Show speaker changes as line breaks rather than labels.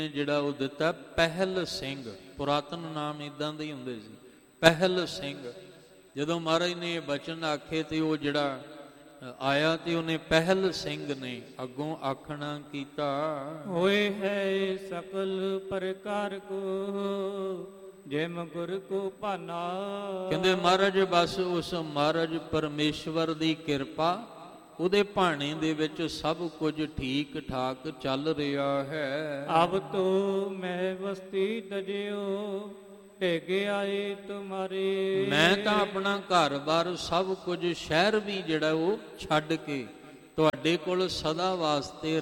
ਜਿਹੜਾ ਉਹ ਦਿੱਤਾ ਪਹਿਲ ਸਿੰਘ। ਪੁਰਾਤਨ ਨਾਮ ਇੱਦਾਂ ਦੇ ਹੀ ਹੁੰਦੇ ਸੀ, ਪਹਿਲ ਸਿੰਘ। ਜਦੋਂ ਮਹਾਰਾਜ ਨੇ ਇਹ ਬਚਨ ਆਖੇ ਤੇ ਉਹ ਜਿਹੜਾ ਆਇਆ ਤੇ ਉਹਨੇ ਪਹਿਲ ਸਿੰਘ ਨੇ ਅੱਗੋਂ ਆਖਣਾ ਕੀਤਾ,
ਹੋਏ ਹੈ ਸਕਲ ਪ੍ਰਕਾਰ ਕੋ ਜਿਮ ਗੁਰ ਕੋ ਭਾਨਾ।
ਕਹਿੰਦੇ ਮਹਾਰਾਜ ਬਸ ਉਸ ਮਹਾਰਾਜ ਪਰਮੇਸ਼ਵਰ ਦੀ ਕਿਰਪਾ, ਉਹਦੇ ਭਾਣੇ ਦੇ ਵਿੱਚ ਸਭ ਕੁਝ ਠੀਕ ਠਾਕ ਚੱਲ ਰਿਹਾ ਹੈ।
ਅਬ ਤੋ ਮੈਂ ਬਸਤੀ ਤਜਿਓ ਢਿਗ ਆਏ ਤੁਮਾਰੇ।
ਮੈਂ ਤਾਂ ਆਪਣਾ ਘਰ-ਬਾਰ ਸਭ ਕੁਝ, ਸ਼ਹਿਰ ਵੀ ਜਿਹੜਾ ਉਹ ਛੱਡ ਕੇ ਤੁਹਾਡੇ ਕੋਲ ਸਦਾ ਵਾਸਤੇ